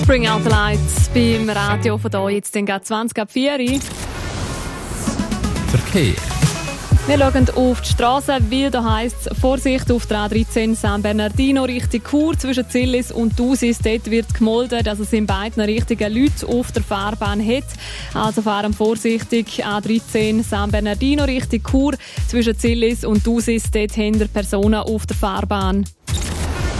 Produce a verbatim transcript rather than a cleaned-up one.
Bring Out the Lights beim Radio von hier. Jetzt den zwanzig ab vier. Verkehr. Wir schauen auf die Straße, weil da heisst es Vorsicht auf der A dreizehn San Bernardino Richtung Chur zwischen Zillis und Thusis. Dort wird gemolden, dass es in beiden Richtungen Leute auf der Fahrbahn hat. Also fahren vorsichtig. A dreizehn San Bernardino Richtung Chur zwischen Zillis und Thusis. Dort haben Personen auf der Fahrbahn.